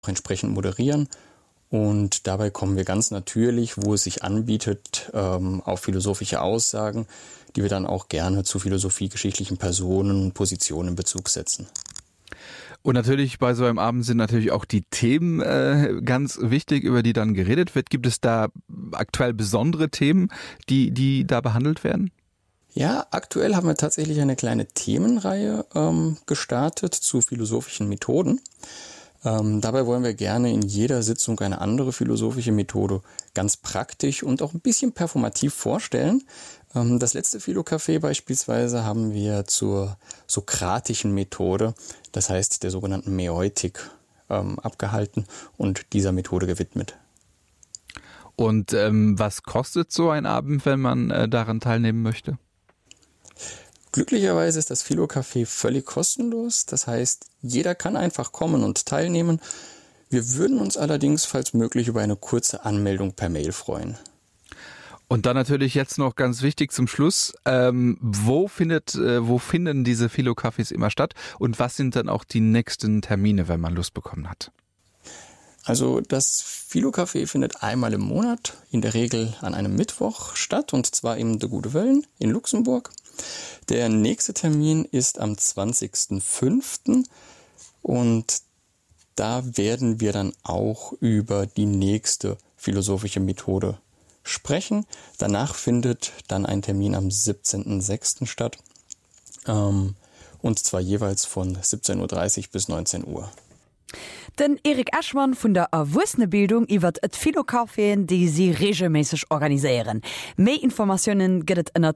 entsprechend moderieren. Und dabei kommen wir ganz natürlich, wo es sich anbietet, auf philosophische Aussagen, die wir dann auch gerne zu philosophiegeschichtlichen Personen und Positionen in Bezug setzen. Und natürlich bei so einem Abend sind natürlich auch die Themen ganz wichtig, über die dann geredet wird. Gibt es da aktuell besondere Themen, die da behandelt werden? Ja, aktuell haben wir tatsächlich eine kleine Themenreihe gestartet zu philosophischen Methoden. Dabei wollen wir gerne in jeder Sitzung eine andere philosophische Methode ganz praktisch und auch ein bisschen performativ vorstellen. Das letzte Philo-Café beispielsweise haben wir zur sokratischen Methode, das heißt der sogenannten Mäeutik, abgehalten und dieser Methode gewidmet. Und was kostet so ein Abend, wenn man daran teilnehmen möchte? Glücklicherweise ist das Philo-Café völlig kostenlos. Das heißt, jeder kann einfach kommen und teilnehmen. Wir würden uns allerdings, falls möglich, über eine kurze Anmeldung per Mail freuen. Und dann natürlich jetzt noch ganz wichtig zum Schluss, wo finden diese Philo-Cafés immer statt und was sind dann auch die nächsten Termine, wenn man Lust bekommen hat? Also das Philo-Café findet einmal im Monat, in der Regel an einem Mittwoch statt, und zwar im De Goede Wellen in Luxemburg. Der nächste Termin ist am 20.05. und da werden wir dann auch über die nächste philosophische Methode sprechen. Danach findet dann ein Termin am 17.06. statt, und zwar jeweils von 17.30 Uhr bis 19 Uhr. Den Erik Aschmann vun der erwussene Bildung iwwer et Philo-Caféen, die sie regelmäßig organisieren. Mehr Informationen gëtt ënnert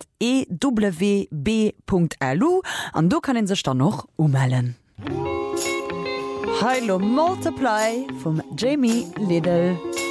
ewb.lu an du kann sech dann noch ummelden. Hallo Multiply vom Jamie Liddell.